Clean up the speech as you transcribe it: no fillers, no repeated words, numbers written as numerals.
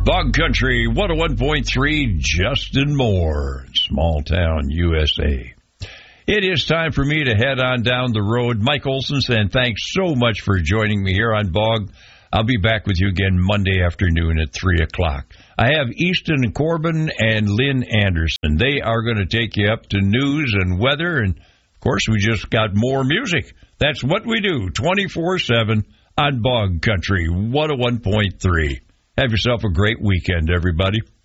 Bog Country 101.3, Justin Moore, Small Town, USA. It is time for me to head on down the road. Mike Olson saying thanks so much for joining me here on Bog. I'll be back with you again Monday afternoon at 3 o'clock. I have Easton Corbin and Lynn Anderson. They are going to take you up to news and weather, and, of course, we just got more music. That's what we do 24/7 on Bog Country 101.3. Have yourself a great weekend, everybody.